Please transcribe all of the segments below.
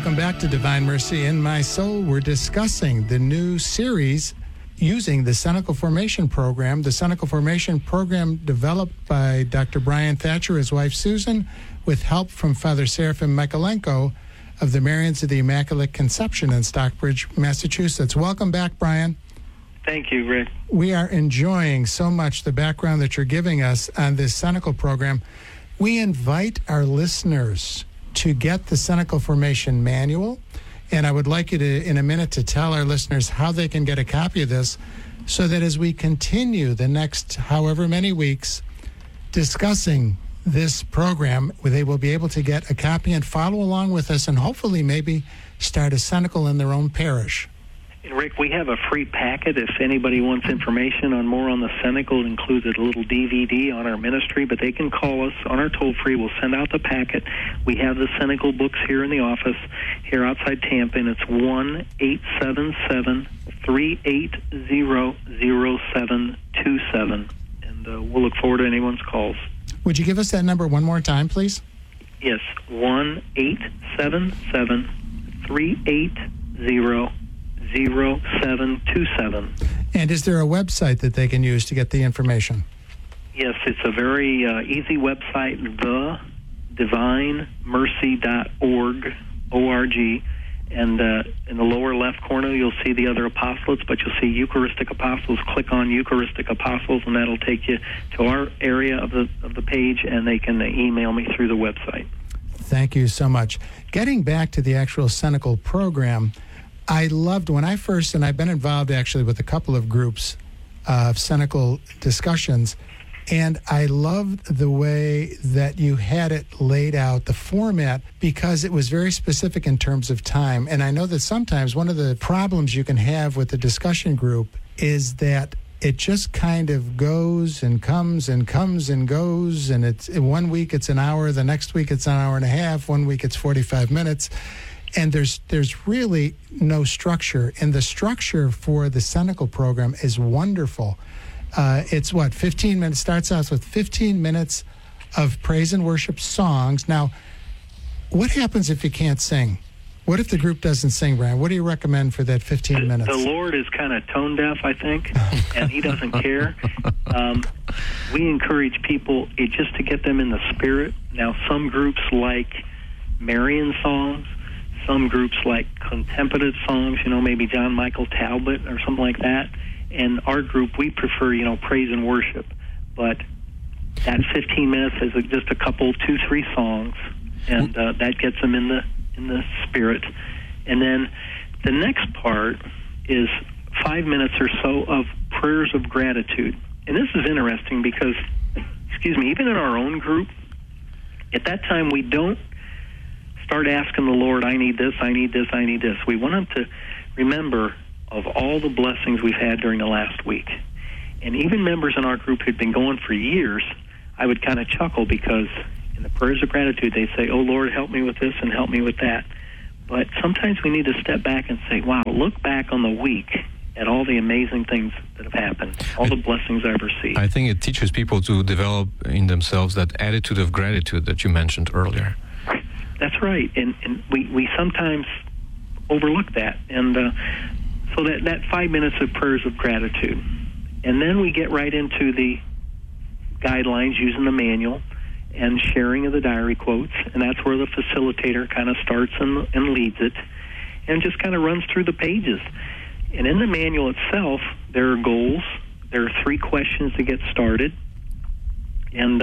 Welcome back to Divine Mercy in My Soul. We're discussing the new series using the Cenacle Formation Program. The Cenacle Formation Program developed by Dr. Brian Thatcher, his wife Susan, with help from Father Seraphim Michaelenko of the Marians of the Immaculate Conception in Stockbridge, Massachusetts. Welcome back, Brian. Thank you, Rick. We are enjoying so much the background that you're giving us on this Cenacle program. We invite our listeners to get the Cenacle Formation Manual, and I would like you to, in a minute, to tell our listeners how they can get a copy of this so that as we continue the next however many weeks discussing this program, they will be able to get a copy and follow along with us and hopefully maybe start a Cenacle in their own parish. And Rick, we have a free packet if anybody wants information on more on the Cenacle. It includes a little DVD on our ministry, but they can call us on our toll-free. We'll send out the packet. We have the Cenacle books here in the office, here outside Tampa, and it's 1-877-380-0727. And we'll look forward to anyone's calls. Would you give us that number one more time, please? Yes, 1-877-380-0727. And is there a website that they can use to get the information? Yes, it's a very easy website, thedivinemercy.org, O-R-G. And in the lower left corner, you'll see the other apostolates, but you'll see Eucharistic Apostles. Click on Eucharistic Apostles, and that'll take you to our area of the page, and they can email me through the website. Thank you so much. Getting back to the actual Cenacle program, I loved when I first, and I've been involved actually with a couple of groups of Cenacle discussions, and I loved the way that you had it laid out, the format, because it was very specific in terms of time. And I know that sometimes one of the problems you can have with the discussion group is that it just kind of goes and comes and comes and goes, and it's 1 week it's an hour, the next week it's an hour and a half, 1 week it's 45 minutes. And there's really no structure. And the structure for the Cenacle program is wonderful. It's 15 minutes, starts out with 15 minutes of praise and worship songs. Now, what happens if you can't sing? What if the group doesn't sing, Brian? What do you recommend for that 15 minutes? The Lord is kind of tone deaf, I think, and he doesn't care. We encourage people just to get them in the spirit. Now, some groups like Marian songs. Some groups like contemplative songs, maybe John Michael Talbot or something like that. And our group, we prefer, praise and worship. But that 15 minutes is just a couple, 2-3 songs, and that gets them in the spirit. And then the next part is 5 minutes or so of prayers of gratitude. And this is interesting because, even in our own group, at that time we don't start asking the Lord, I need this, I need this, I need this. We want them to remember of all the blessings we've had during the last week. And even members in our group who'd been going for years, I would kind of chuckle because in the prayers of gratitude, they say, oh, Lord, help me with this and help me with that. But sometimes we need to step back and say, wow, look back on the week at all the amazing things that have happened, all the blessings I've received. I think it teaches people to develop in themselves that attitude of gratitude that you mentioned earlier. That's right, and we sometimes overlook that. And so that 5 minutes of prayers of gratitude. And then we get right into the guidelines using the manual and sharing of the diary quotes, and that's where the facilitator kind of starts and leads it and just kind of runs through the pages. And in the manual itself, there are goals. There are 3 questions to get started. And,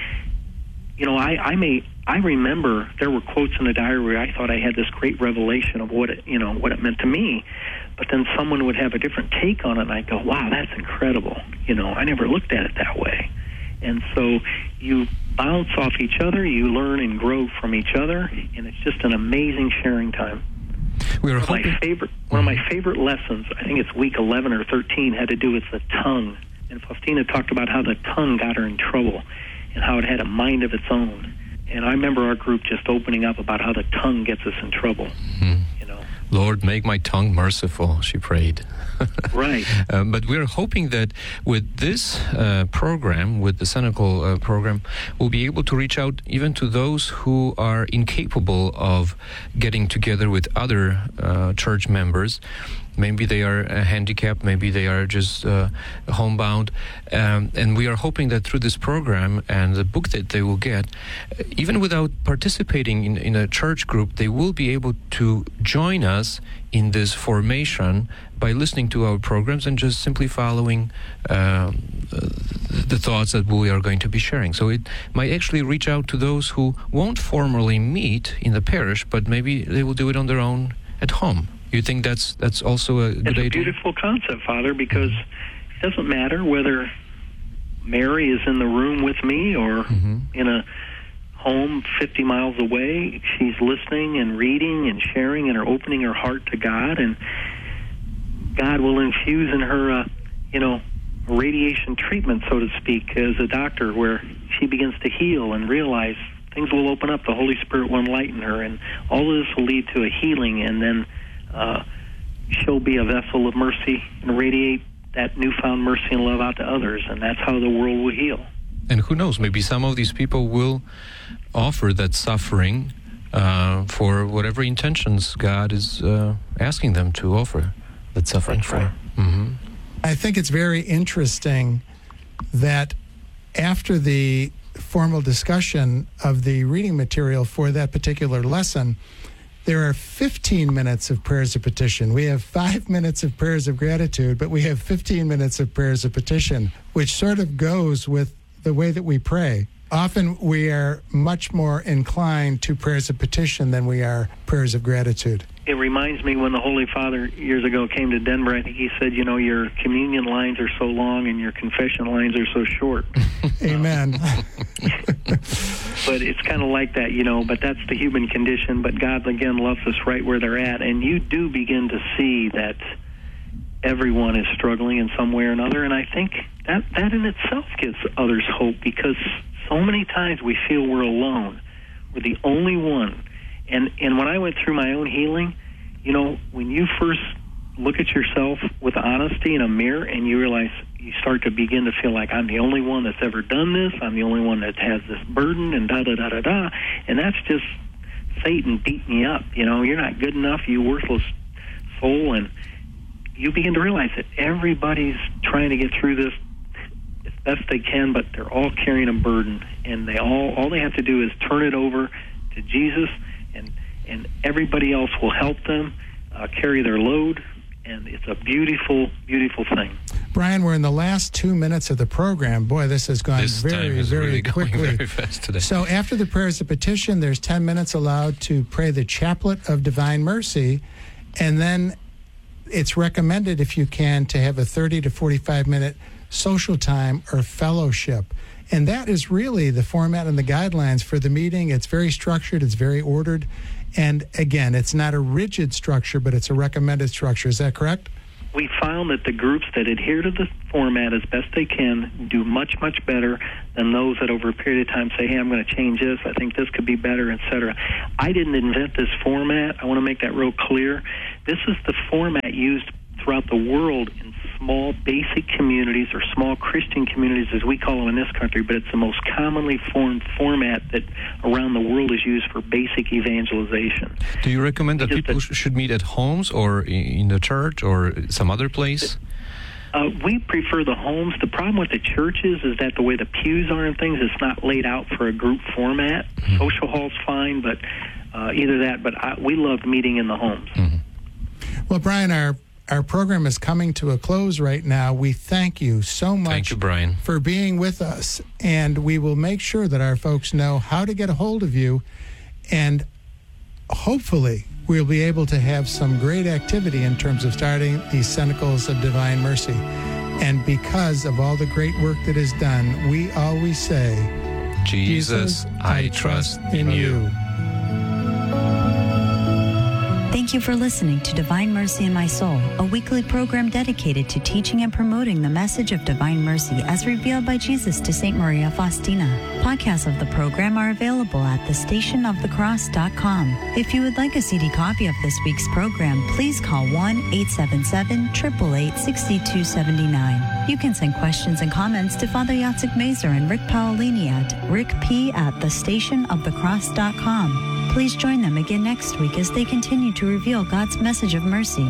I remember there were quotes in the diary where I thought I had this great revelation of what it meant to me. But then someone would have a different take on it, and I'd go, wow, that's incredible. I never looked at it that way. And so you bounce off each other, you learn and grow from each other, and it's just an amazing sharing time. One of my favorite lessons, I think it's week 11 or 13, had to do with the tongue. And Faustina talked about how the tongue got her in trouble and how it had a mind of its own. And I remember our group just opening up about how the tongue gets us in trouble. Lord, make my tongue merciful, she prayed. Right. But we're hoping that with this program, with the Cenacle program, we'll be able to reach out even to those who are incapable of getting together with other church members. Maybe they are handicapped, maybe they are just homebound. And we are hoping that through this program and the book that they will get, even without participating in a church group, they will be able to join us in this formation by listening to our programs and just simply following the thoughts that we are going to be sharing. So it might actually reach out to those who won't formally meet in the parish, but maybe they will do it on their own at home. You think that's also a good idea? It's a beautiful concept, Father, because it doesn't matter whether Mary is in the room with me or in a home 50 miles away. She's listening and reading and sharing and opening her heart to God, and God will infuse in her, a radiation treatment, so to speak, as a doctor, where she begins to heal and realize things will open up. The Holy Spirit will enlighten her, and all of this will lead to a healing, and then she'll be a vessel of mercy and radiate that newfound mercy and love out to others, and that's how the world will heal. And who knows, maybe some of these people will offer that suffering for whatever intentions God is asking them to offer that suffering That's for. Right. Mm-hmm. I think it's very interesting that after the formal discussion of the reading material for that particular lesson, there are 15 minutes of prayers of petition. We have 5 minutes of prayers of gratitude, but we have 15 minutes of prayers of petition, which sort of goes with the way that we pray. Often we are much more inclined to prayers of petition than we are prayers of gratitude. It reminds me when the Holy Father years ago came to Denver, I think he said, your communion lines are so long and your confession lines are so short. Amen. But it's kind of like that, but that's the human condition. But God, again, loves us right where they're at. And you do begin to see that everyone is struggling in some way or another. And I think that in itself gives others hope, because so many times we feel we're alone. We're the only one. And when I went through my own healing, when you first look at yourself with honesty in a mirror and you realize, you start to begin to feel like I'm the only one that's ever done this, I'm the only one that has this burden, and da-da-da-da-da. And that's just Satan beating you up. You're not good enough, you worthless soul. And you begin to realize that everybody's trying to get through this as best they can, but they're all carrying a burden. And all they have to do is turn it over to Jesus, and everybody else will help them carry their load, and it's a beautiful, beautiful thing. Brian, we're in the last 2 minutes of the program. Boy, this has gone very, very really quickly. Going very fast today. So after the prayers of petition, there's 10 minutes allowed to pray the Chaplet of Divine Mercy, and then it's recommended, if you can, to have a 30 to 45-minute social time or fellowship. And that is really the format and the guidelines for the meeting. It's very structured. It's very ordered. And again, it's not a rigid structure, but it's a recommended structure. Is that correct? We found that the groups that adhere to the format as best they can do much, much better than those that over a period of time say, hey, I'm going to change this, I think this could be better, etc. I didn't invent this format. I want to make that real clear. This is the format used throughout the world in small basic communities, or small Christian communities as we call them in this country, but it's the most commonly formed format that around the world is used for basic evangelization. Do you recommend that people should meet at homes or in the church or some other place? We prefer the homes. The problem with the churches is that the way the pews are and things, it's not laid out for a group format. Mm-hmm. Social hall's fine, but either that, but we love meeting in the homes. Mm-hmm. Well, Brian, our program is coming to a close right now. We thank you so much. Thank you, Brian, for being with us, and we will make sure that our folks know how to get a hold of you, and hopefully we'll be able to have some great activity in terms of starting these Cenacles of Divine Mercy. And because of all the great work that is done, we always say, Jesus, I trust in you. Thank Thank you for listening to Divine Mercy in My Soul, a weekly program dedicated to teaching and promoting the message of divine mercy as revealed by Jesus to St. Maria Faustina. Podcasts of the program are available at thestationofthecross.com. If you would like a CD copy of this week's program, please call 1-877-888-6279. You can send questions and comments to Father Yatsik Mazer and Rick Paolini at rickp@thestationofthecross.com. Please join them again next week as they continue to reveal God's message of mercy.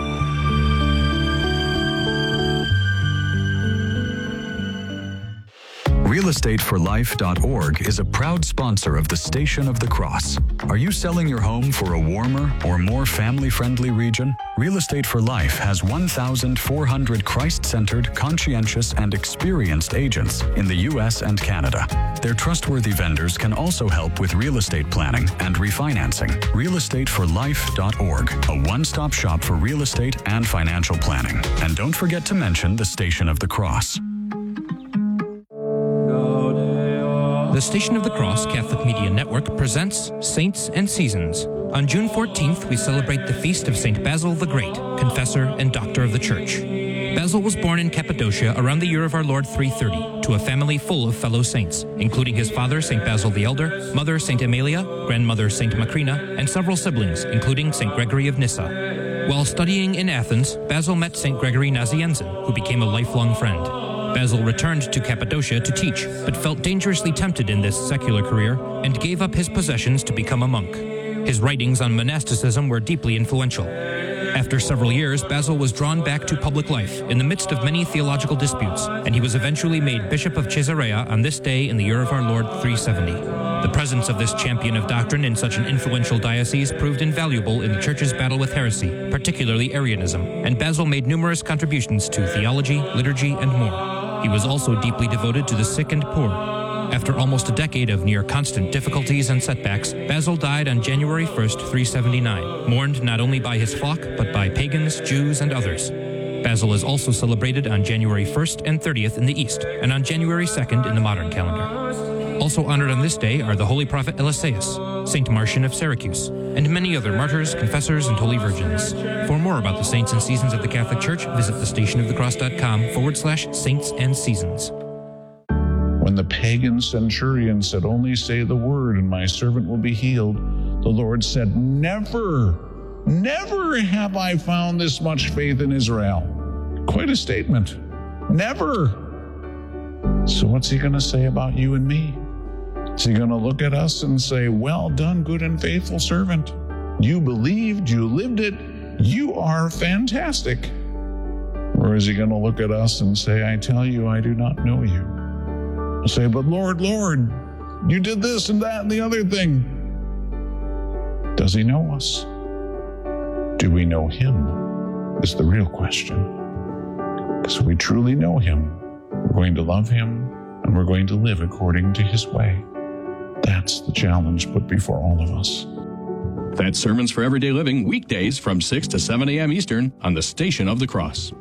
RealEstateForLife.org is a proud sponsor of the Station of the Cross. Are you selling your home for a warmer or more family-friendly region? Real Estate for Life has 1,400 Christ-centered, conscientious, and experienced agents in the U.S. and Canada. Their trustworthy vendors can also help with real estate planning and refinancing. RealEstateForLife.org, a one-stop shop for real estate and financial planning. And don't forget to mention the Station of the Cross. The Station of the Cross Catholic Media Network presents Saints and Seasons. On June 14th, we celebrate the feast of St. Basil the Great, confessor and doctor of the Church. Basil was born in Cappadocia around the year of our Lord 330 to a family full of fellow saints, including his father, St. Basil the Elder, mother, St. Amelia, grandmother, St. Macrina, and several siblings, including St. Gregory of Nyssa. While studying in Athens, Basil met St. Gregory Nazianzen, who became a lifelong friend. Basil returned to Cappadocia to teach, but felt dangerously tempted in this secular career and gave up his possessions to become a monk. His writings on monasticism were deeply influential. After several years, Basil was drawn back to public life in the midst of many theological disputes, and he was eventually made Bishop of Caesarea on this day in the year of our Lord 370. The presence of this champion of doctrine in such an influential diocese proved invaluable in the Church's battle with heresy, particularly Arianism, and Basil made numerous contributions to theology, liturgy, and more. He was also deeply devoted to the sick and poor. After almost a decade of near constant difficulties and setbacks, Basil died on January 1st, 379, mourned not only by his flock, but by pagans, Jews, and others. Basil is also celebrated on January 1st and 30th in the East, and on January 2nd in the modern calendar. Also honored on this day are the Holy Prophet Eliseus, Saint Marcion of Syracuse, and many other martyrs, confessors, and holy virgins. For more about the saints and seasons of the Catholic Church, visit thestationofthecross.com/saints and seasons. When the pagan centurion said, "Only say the word and my servant will be healed," the Lord said, never have I found this much faith in Israel. Quite a statement. Never. So what's he going to say about you and me? Is he going to look at us and say, "Well done, good and faithful servant. You believed, you lived it, you are fantastic"? Or is he going to look at us and say, "I tell you, I do not know you"? He'll say, "But Lord, you did this and that and the other thing." Does he know us? Do we know him? Is the real question. Because if we truly know him, we're going to love him and we're going to live according to his way. That's the challenge put before all of us. That's Sermons for Everyday Living, weekdays from 6 to 7 a.m. Eastern on the Station of the Cross.